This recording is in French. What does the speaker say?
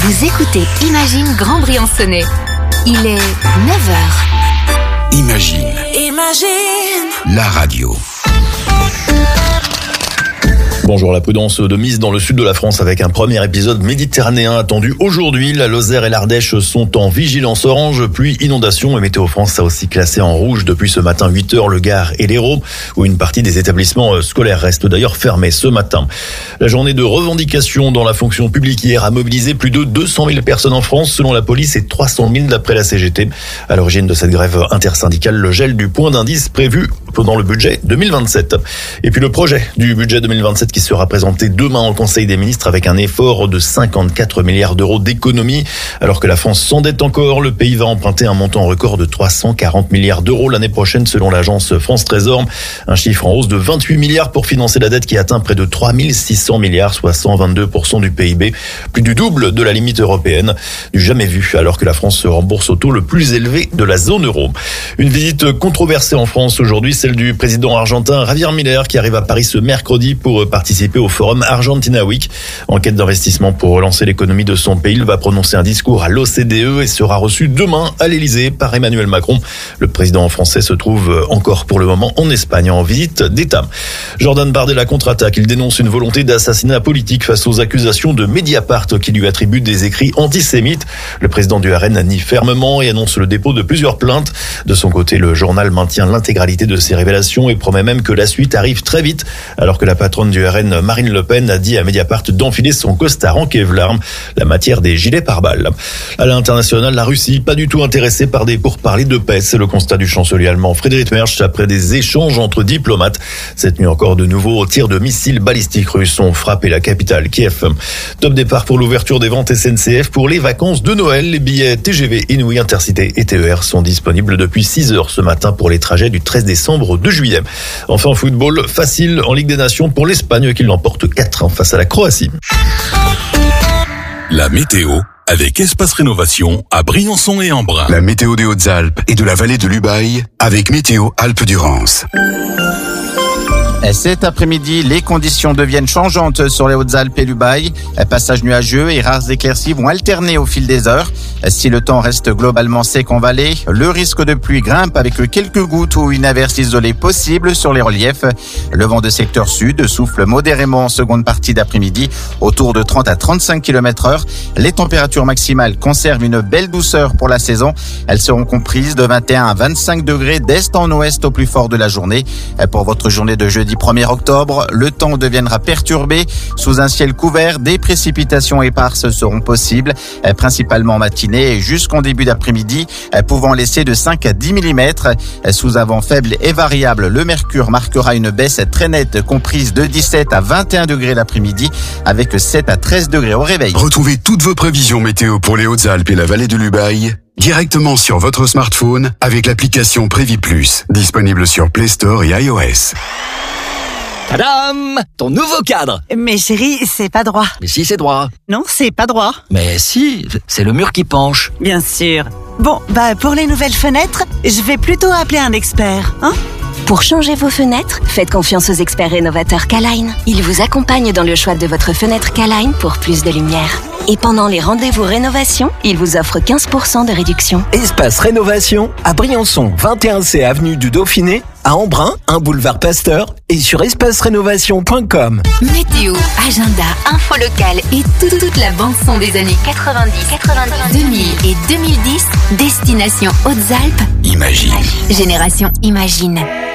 Vous écoutez Imagine Grand Briançonnais. Il est 9h. Imagine. La radio. Bonjour, la prudence de mise dans le sud de la France avec un premier épisode méditerranéen attendu aujourd'hui. La Lozère et l'Ardèche sont en vigilance orange, pluie, inondation, et Météo France a aussi classé en rouge depuis ce matin 8h le Gard et l'Hérault, où une partie des établissements scolaires reste d'ailleurs fermée ce matin. La journée de revendication dans la fonction publique hier a mobilisé plus de 200 000 personnes en France selon la police et 300 000 d'après la CGT. À l'origine de cette grève intersyndicale, le gel du point d'indice prévu pendant le budget 2027. Et puis le projet du budget 2027 qui sera présenté demain au Conseil des ministres avec un effort de 54 milliards d'euros d'économie. Alors que la France s'endette encore, le pays va emprunter un montant record de 340 milliards d'euros l'année prochaine selon l'agence France Trésor. Un chiffre en hausse de 28 milliards pour financer la dette qui atteint près de 3600 milliards, soit 122% du PIB. Plus du double de la limite européenne. Du jamais vu alors que la France se rembourse au taux le plus élevé de la zone euro. Une visite controversée en France aujourd'hui, celle du président argentin Javier Milei qui arrive à Paris ce mercredi pour participer au forum Argentina Week. En quête d'investissement pour relancer l'économie de son pays, il va prononcer un discours à l'OCDE et sera reçu demain à l'Elysée par Emmanuel Macron. Le président français se trouve encore pour le moment en Espagne en visite d'État. Jordan Bardella contre-attaque. Il dénonce une volonté d'assassinat politique face aux accusations de Mediapart qui lui attribuent des écrits antisémites. Le président du RN nie fermement et annonce le dépôt de plusieurs plaintes. De son côté, le journal maintient l'intégralité de ses révélations et promet même que la suite arrive très vite, alors que la patronne du RN, Marine Le Pen, a dit à Mediapart d'enfiler son costard en Kevlar, la matière des gilets pare-balles. À l'international, la Russie, pas du tout intéressée par des pourparlers de paix. C'est le constat du chancelier allemand Friedrich Merz après des échanges entre diplomates. Cette nuit encore, de nouveaux tirs de missiles balistiques russes ont frappé la capitale, Kiev. Top départ pour l'ouverture des ventes SNCF pour les vacances de Noël. Les billets TGV, Inouï, Intercité et TER sont disponibles depuis 6h ce matin pour les trajets du 13 décembre au 2 juillet. Enfin, football facile en Ligue des Nations pour l'Espagne qui l'emporte 4-1 face à la Croatie. La météo avec Espace Rénovation à Briançon et Embrun. La météo des Hautes-Alpes et de la vallée de l'Ubaye avec Météo Alpes-Durance. Cet après-midi, les conditions deviennent changeantes sur les Hautes-Alpes et l'Ubaye. Passage nuageux et rares éclaircies vont alterner au fil des heures. Si le temps reste globalement sec en vallée, le risque de pluie grimpe avec quelques gouttes ou une averse isolée possible sur les reliefs. Le vent de secteur sud souffle modérément en seconde partie d'après-midi, autour de 30 à 35 km/h. Les températures maximales conservent une belle douceur pour la saison. Elles seront comprises de 21 à 25 degrés d'est en ouest au plus fort de la journée. Pour votre journée de jeudi 1er octobre, le temps deviendra perturbé. Sous un ciel couvert, des précipitations éparses seront possibles, principalement en matinée et jusqu'en début d'après-midi, pouvant laisser de 5 à 10 mm. Sous un vent faible et variable, le mercure marquera une baisse très nette comprise de 17 à 21 degrés l'après-midi, avec 7 à 13 degrés au réveil. Retrouvez toutes vos prévisions météo pour les Hautes-Alpes et la vallée de l'Ubaye directement sur votre smartphone avec l'application Prévis Plus, disponible sur Play Store et iOS. Tadam! Ton nouveau cadre! Mais chérie, c'est pas droit. Mais si, c'est droit. Non, c'est pas droit. Mais si, c'est le mur qui penche. Bien sûr. Bon, pour les nouvelles fenêtres, je vais plutôt appeler un expert, hein? Pour changer vos fenêtres, faites confiance aux experts rénovateurs K-Line. Ils vous accompagnent dans le choix de votre fenêtre K-Line pour plus de lumière. Et pendant les rendez-vous rénovation, ils vous offrent 15% de réduction. Espace Rénovation à Briançon, 21C avenue du Dauphiné, à Embrun, 1 boulevard Pasteur et sur espacerénovation.com. Météo, agenda, info locale et toute la bande-son des années 90, 2000 et 2010, destination Hautes-Alpes. Imagine. Génération Imagine.